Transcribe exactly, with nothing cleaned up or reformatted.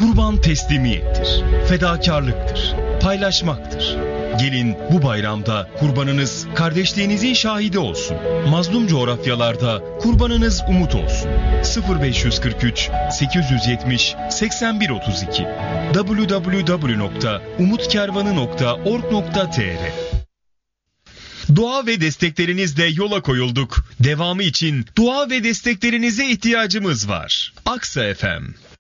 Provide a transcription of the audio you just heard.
Kurban teslimiyettir, fedakarlıktır, paylaşmaktır. Gelin bu bayramda kurbanınız kardeşliğinizin şahidi olsun. Mazlum coğrafyalarda kurbanınız umut olsun. sıfır beş kırk üç sekiz yüz yetmiş seksen bir otuz iki double-u double-u double-u nokta umutkervanı nokta org nokta tr. Dua ve desteklerinizle yola koyulduk. Devamı için dua ve desteklerinize ihtiyacımız var. Aksa F M.